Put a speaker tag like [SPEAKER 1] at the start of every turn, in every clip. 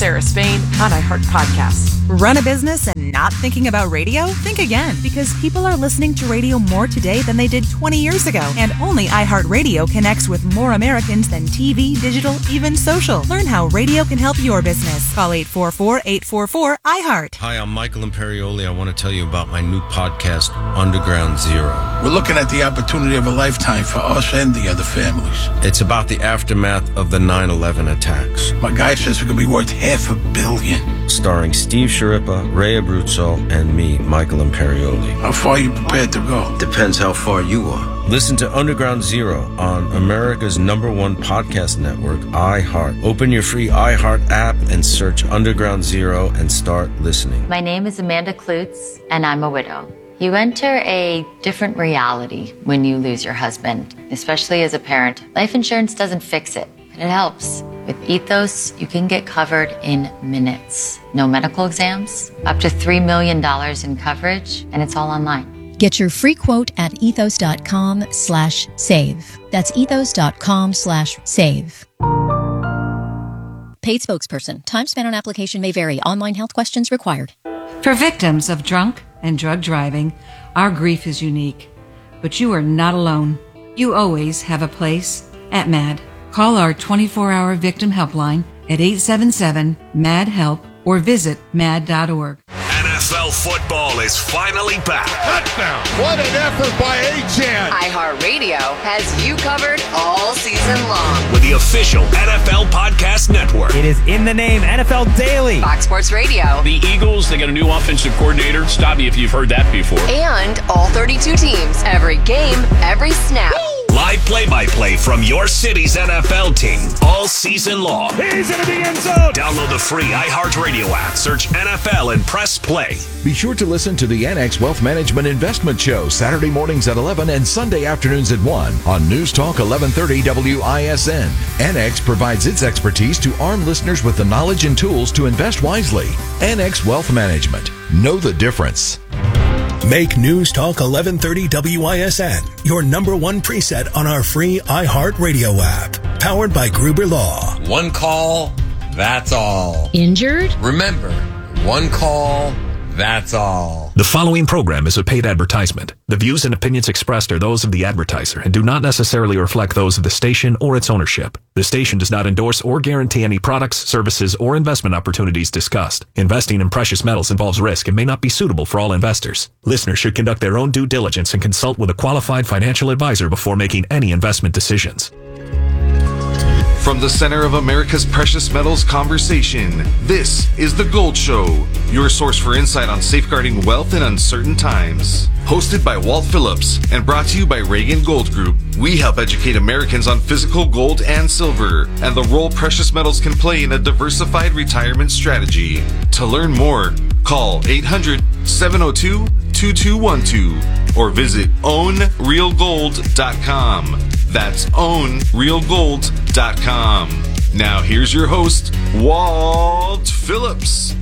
[SPEAKER 1] Sarah Spain on iHeart Podcasts.
[SPEAKER 2] Run a business and not thinking about radio? Think again, because people are listening to radio more today than they did 20 years ago. And only iHeartRadio connects with more Americans than TV, digital, even social. Learn how radio can help your business. Call 844-844-iHeart.
[SPEAKER 3] Hi, I'm Michael Imperioli. I want to tell you about my new podcast, Underground Zero.
[SPEAKER 4] We're looking at the opportunity of a lifetime for us and the other families.
[SPEAKER 3] It's about the aftermath of the 9/11 attacks.
[SPEAKER 4] My guy says it could be worth $500 million.
[SPEAKER 3] Starring Steve Sciarippa, Ray Abruzzo, and me, Michael Imperioli.
[SPEAKER 4] How far are you prepared to go?
[SPEAKER 3] Depends how far you are. Listen to Underground Zero on America's #1 podcast network, iHeart. Open your free iHeart app and search Underground Zero and start listening.
[SPEAKER 5] My name is Amanda Klutz, and I'm a widow. You enter a different reality when you lose your husband, especially as a parent. Life insurance doesn't fix it, but it helps. With Ethos, you can get covered in minutes. No medical exams, up to $3 million in coverage, and it's all online.
[SPEAKER 6] Get your free quote at ethos.com/save. That's ethos.com/save. Paid spokesperson. Time spent on application may vary. Online health questions required.
[SPEAKER 7] For victims of drunk and drug driving, our grief is unique. But you are not alone. You always have a place at MAD. Call our 24-hour victim helpline at 877-MAD-HELP or visit mad.org.
[SPEAKER 8] NFL football is finally back.
[SPEAKER 9] Touchdown! What an effort by Achane!
[SPEAKER 10] iHeartRadio has you covered all season long.
[SPEAKER 8] With the official NFL Podcast Network.
[SPEAKER 11] It is in the name, NFL Daily.
[SPEAKER 10] Fox Sports Radio.
[SPEAKER 12] The Eagles, they got a new offensive coordinator. Stop me if you've heard that before.
[SPEAKER 10] And all 32 teams. Every game, every snap.
[SPEAKER 8] Woo! Live play-by-play from your city's NFL team all season long.
[SPEAKER 9] He's into the end zone.
[SPEAKER 8] Download the free iHeartRadio app. Search NFL and press play.
[SPEAKER 13] Be sure to listen to the Annex Wealth Management Investment Show Saturday mornings at 11 and Sunday afternoons at 1 on News Talk 1130 WISN. Annex provides its expertise to arm listeners with the knowledge and tools to invest wisely. Annex Wealth Management. Know the difference.
[SPEAKER 14] Make News Talk 1130 WISN your #1 preset on our free iHeartRadio app. Powered by Gruber Law.
[SPEAKER 15] One call, that's all.
[SPEAKER 6] Injured?
[SPEAKER 15] Remember, one call, that's all.
[SPEAKER 16] The following program is a paid advertisement. The views and opinions expressed are those of the advertiser and do not necessarily reflect those of the station or its ownership. The station does not endorse or guarantee any products, services, or investment opportunities discussed. Investing in precious metals involves risk and may not be suitable for all investors. Listeners should conduct their own due diligence and consult with a qualified financial advisor before making any investment decisions.
[SPEAKER 17] From the center of America's precious metals conversation, this is The Gold Show, your source for insight on safeguarding wealth in uncertain times. Hosted by Walt Phillips and brought to you by Reagan Gold Group, we help educate Americans on physical gold and silver and the role precious metals can play in a diversified retirement strategy. To learn more, call 800-702-2212 or visit ownrealgold.com. That's ownrealgold.com. Now here's your host, Walt Phillips.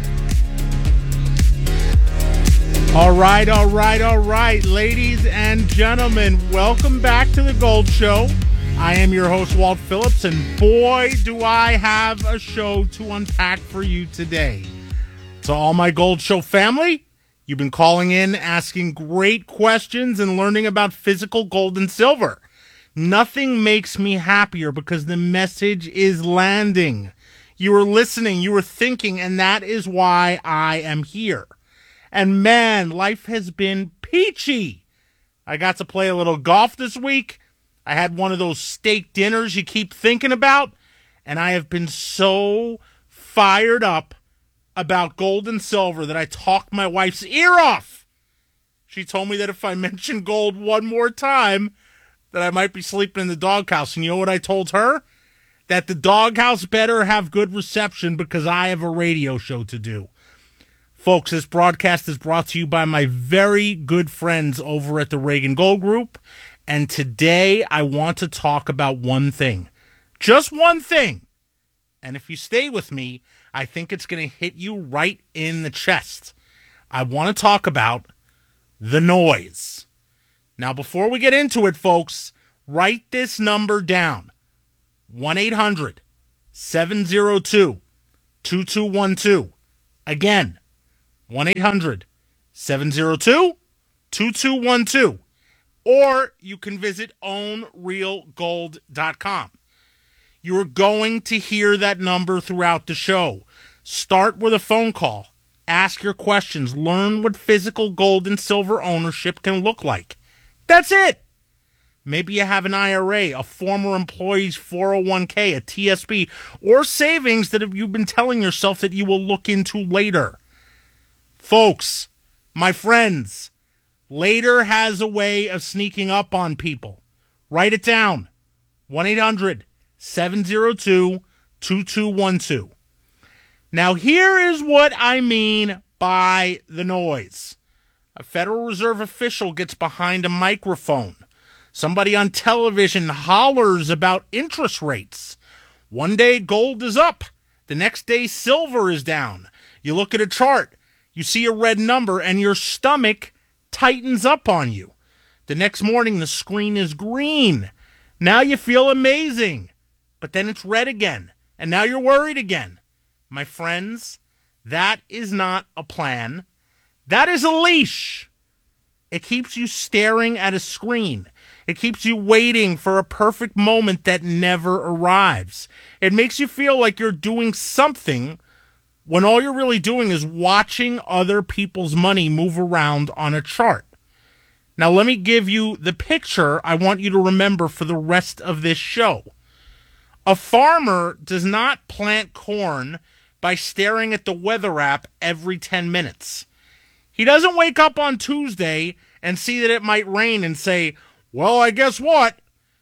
[SPEAKER 18] All right, ladies and gentlemen, welcome back to The Gold Show. I am your host, Walt Phillips, and boy, do I have a show to unpack for you today. To all my Gold Show family, you've been calling in, asking great questions, and learning about physical gold and silver. Nothing makes me happier because the message is landing. You are listening, you are thinking, and that is why I am here. And man, life has been peachy. I got to play a little golf this week. I had one of those steak dinners you keep thinking about. And I have been so fired up about gold and silver that I talked my wife's ear off. She told me that if I mention gold one more time, that I might be sleeping in the doghouse. And you know what I told her? That the doghouse better have good reception because I have a radio show to do. Folks, this broadcast is brought to you by my very good friends over at the Reagan Gold Group. And today I want to talk about one thing. Just one thing. And if you stay with me, I think it's going to hit you right in the chest. I want to talk about the noise. Now, before we get into it, folks, write this number down. 1-800-702-2212. 800-702-2212. Again, 1-800-702-2212. Or you can visit ownrealgold.com. You're going to hear that number throughout the show. Start with a phone call. Ask your questions. Learn what physical gold and silver ownership can look like. That's it. Maybe you have an IRA, a former employee's 401k, a TSP, or savings that you've been telling yourself that you will look into later. Folks, my friends, later has a way of sneaking up on people. Write it down. 1-800-702-2212. Now, here is what I mean by the noise. A Federal Reserve official gets behind a microphone. Somebody on television hollers about interest rates. One day gold is up. The next day silver is down. You look at a chart. You see a red number and your stomach tightens up on you. The next morning the screen is green. Now you feel amazing. But then it's red again. And now you're worried again. My friends, that is not a plan. That is a leash. It keeps you staring at a screen. It keeps you waiting for a perfect moment that never arrives. It makes you feel like you're doing something when all you're really doing is watching other people's money move around on a chart. Now, let me give you the picture I want you to remember for the rest of this show. A farmer does not plant corn by staring at the weather app every 10 minutes. He doesn't wake up on Tuesday and see that it might rain and say, well, I guess what?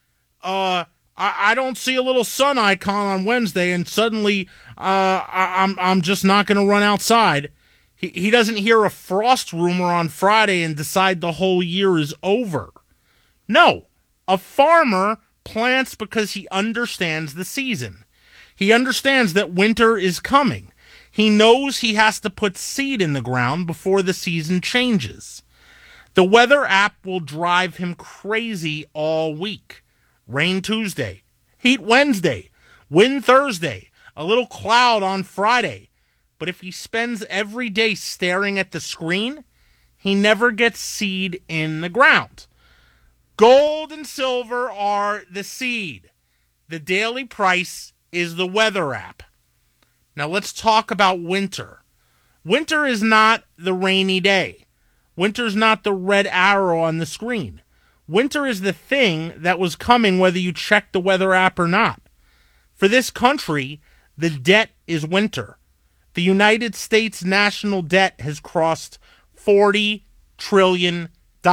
[SPEAKER 18] I don't see a little sun icon on Wednesday, and suddenly I'm just not going to run outside. He doesn't hear a frost rumor on Friday and decide the whole year is over. No, a farmer plants because he understands the season. He understands that winter is coming. He knows he has to put seed in the ground before the season changes. The weather app will drive him crazy all week. Rain Tuesday, heat Wednesday, wind Thursday, a little cloud on Friday. But if he spends every day staring at the screen, he never gets seed in the ground. Gold and silver are the seed. The daily price is the weather app. Now let's talk about winter. Winter is not the rainy day. Winter's not the red arrow on the screen. Winter is the thing that was coming whether you check the weather app or not. For this country, the debt is winter. The United States national debt has crossed $40 trillion.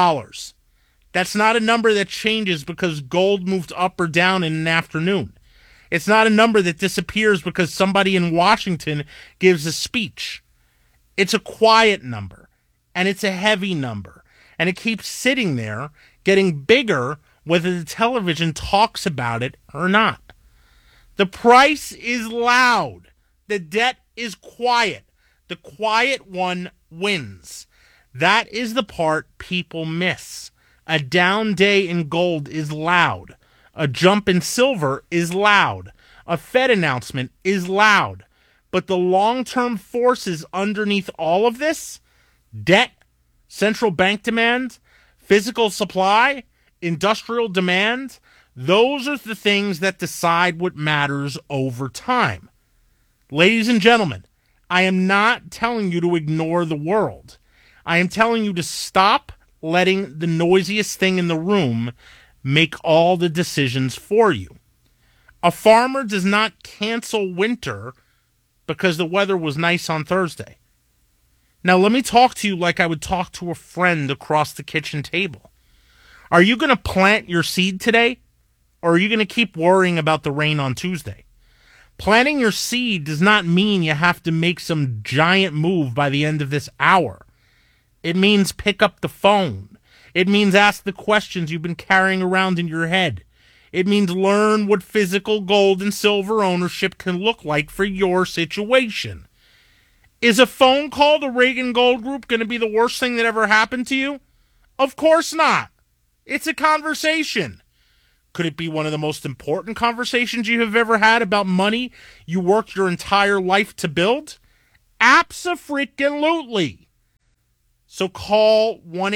[SPEAKER 18] That's not a number that changes because gold moved up or down in an afternoon. It's not a number that disappears because somebody in Washington gives a speech. It's a quiet number, and it's a heavy number, and it keeps sitting there, getting bigger whether the television talks about it or not. The price is loud. The debt is quiet. The quiet one wins. That is the part people miss. A down day in gold is loud. A jump in silver is loud. A Fed announcement is loud. But the long-term forces underneath all of this, debt, central bank demand, physical supply, industrial demand, those are the things that decide what matters over time. Ladies and gentlemen, I am not telling you to ignore the world. I am telling you to stop letting the noisiest thing in the room make all the decisions for you. A farmer does not cancel winter because the weather was nice on Thursday. Now, let me talk to you like I would talk to a friend across the kitchen table. Are you going to plant your seed today, or are you going to keep worrying about the rain on Tuesday? Planting your seed does not mean you have to make some giant move by the end of this hour. It means pick up the phone. It means ask the questions you've been carrying around in your head. It means learn what physical gold and silver ownership can look like for your situation. Is a phone call to Reagan Gold Group going to be the worst thing that ever happened to you? Of course not. It's a conversation. Could it be one of the most important conversations you have ever had about money you worked your entire life to build? Abso-freaking-lutely. So call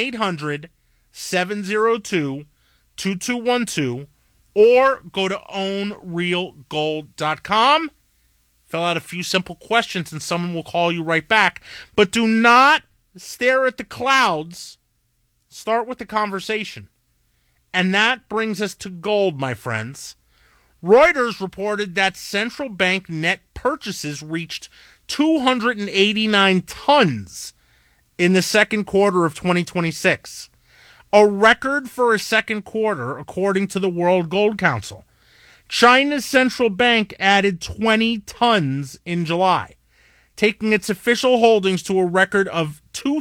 [SPEAKER 18] 1-800-702-2212 or go to ownrealgold.com. Fill out a few simple questions and someone will call you right back. But do not stare at the clouds. Start with the conversation. And that brings us to gold, my friends. Reuters reported that central bank net purchases reached 289 tons in the second quarter of 2026. A record for a second quarter, according to the World Gold Council. China's central bank added 20 tons in July, taking its official holdings to a record of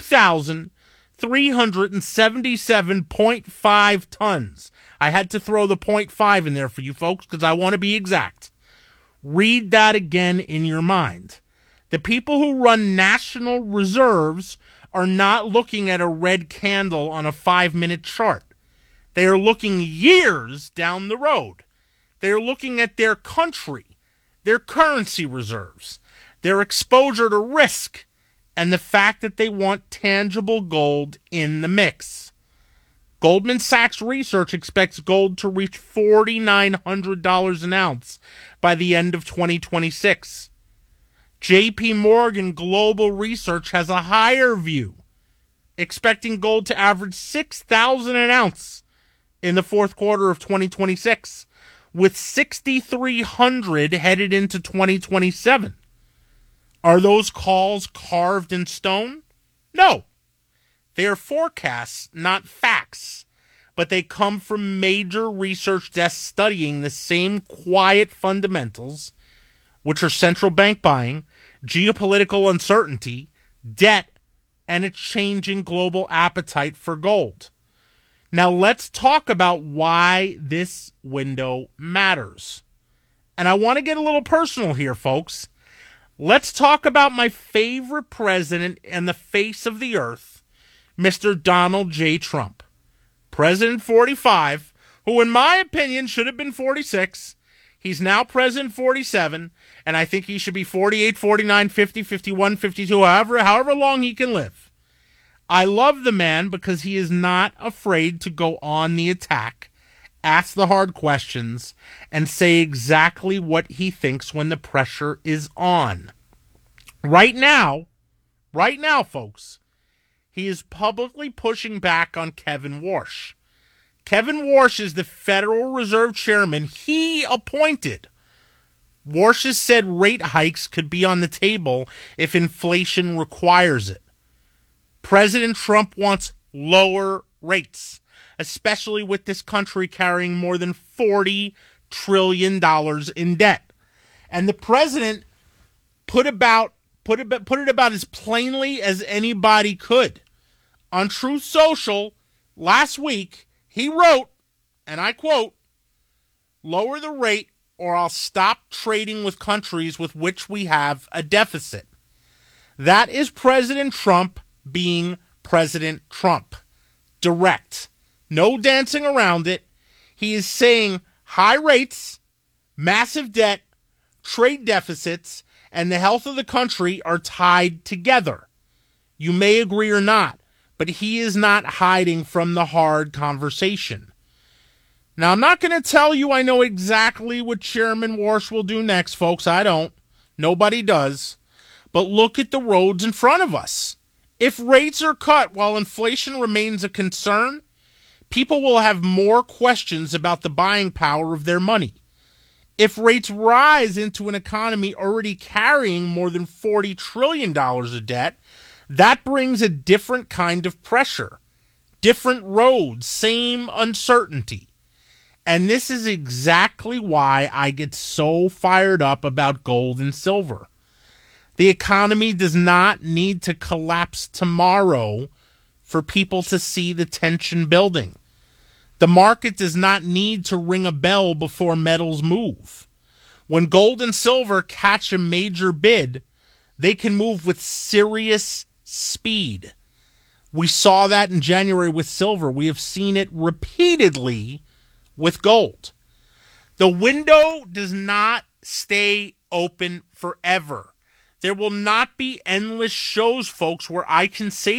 [SPEAKER 18] 2,377.5 tons. I had to throw the 0.5 in there for you folks because I want to be exact. Read that again in your mind. The people who run national reserves are not looking at a red candle on a 5-minute chart. They are looking years down the road. They are looking at their country, their currency reserves, their exposure to risk, and the fact that they want tangible gold in the mix. Goldman Sachs Research expects gold to reach $4,900 an ounce by the end of 2026. JP Morgan Global Research has a higher view, expecting gold to average $6,000 an ounce in the fourth quarter of 2026, with 6,300 headed into 2027. Are those calls carved in stone? No. They are forecasts, not facts, but they come from major research desks studying the same quiet fundamentals, which are central bank buying, geopolitical uncertainty, debt, and a changing global appetite for gold. Now let's talk about why this window matters. And I want to get a little personal here, folks. Let's talk about my favorite president and the face of the earth, Mr. Donald J. Trump. President 45, who in my opinion should have been 46. He's now President 47, and I think he should be 48, 49, 50, 51, 52, however long he can live. I love the man because he is not afraid to go on the attack, ask the hard questions, and say exactly what he thinks when the pressure is on. Right now, folks, he is publicly pushing back on Kevin Warsh. Kevin Warsh is the Federal Reserve Chairman he appointed. Warsh has said rate hikes could be on the table if inflation requires it. President Trump wants lower rates, especially with this country carrying more than $40 trillion in debt. And the president put it about as plainly as anybody could. On Truth Social last week, he wrote, and I quote, "Lower the rate or I'll stop trading with countries with which we have a deficit." That is President Trump being President Trump. Direct. No dancing around it. He is saying high rates, massive debt, trade deficits, and the health of the country are tied together. You may agree or not, but he is not hiding from the hard conversation. Now, I'm not going to tell you I know exactly what Chairman Warsh will do next, folks. I don't. Nobody does. But look at the roads in front of us. If rates are cut while inflation remains a concern, people will have more questions about the buying power of their money. If rates rise into an economy already carrying more than $40 trillion of debt, that brings a different kind of pressure. Different roads, same uncertainty. And this is exactly why I get so fired up about gold and silver. The economy does not need to collapse tomorrow for people to see the tension building. The market does not need to ring a bell before metals move. When gold and silver catch a major bid, they can move with serious speed. We saw that in January with silver. We have seen it repeatedly with gold. The window does not stay open forever. There will not be endless shows, folks, where I can say